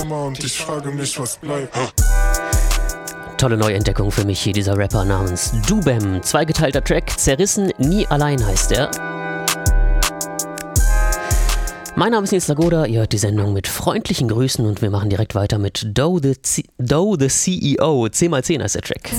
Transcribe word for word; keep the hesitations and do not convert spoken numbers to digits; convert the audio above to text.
Nummer und ich frage mich, was bleibt. Tolle Neuentdeckung für mich hier, dieser Rapper namens Dubem. Zweigeteilter Track, Zerrissen, nie allein heißt er. Mein Name ist Nils Lagoda, ihr hört die Sendung mit freundlichen Grüßen und wir machen direkt weiter mit Doe the, C- Doe the C E O. zehn mal zehn heißt der Track.